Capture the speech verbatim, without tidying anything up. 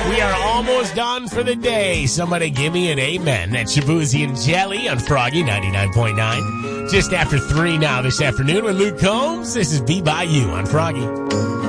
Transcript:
We are almost done for the day. Somebody give me an amen. That's Shabuzi and Jelly on Froggy ninety-nine point nine. Just after three now this afternoon with Luke Combs. This is Be By You on Froggy.